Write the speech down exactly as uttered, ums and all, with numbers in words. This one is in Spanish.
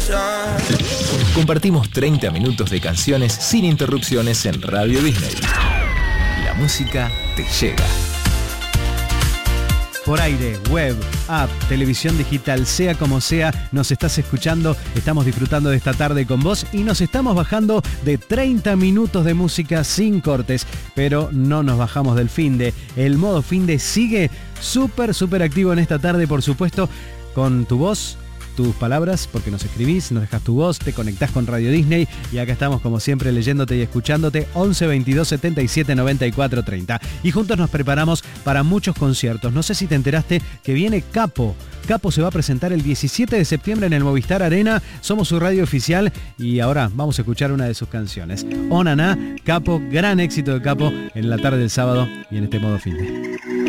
Compartimos treinta minutos de canciones sin interrupciones en Radio Disney. La música te llega. Por aire, web, app, televisión digital, sea como sea, nos estás escuchando, estamos disfrutando de esta tarde con vos y nos estamos bajando de treinta minutos de música sin cortes, pero no nos bajamos del finde. El modo finde sigue súper, súper activo en esta tarde, por supuesto, con tu voz, tus palabras, porque nos escribís, nos dejas tu voz, te conectás con Radio Disney y acá estamos como siempre leyéndote y escuchándote. Once veintidós setenta y siete noventa y cuatro treinta. Y juntos nos preparamos para muchos conciertos. No sé si te enteraste que viene Capo. Capo se va a presentar el diecisiete de septiembre en el Movistar Arena. Somos su radio oficial y ahora vamos a escuchar una de sus canciones. Onaná, Capo, gran éxito de Capo en la tarde del sábado y en este modo finde.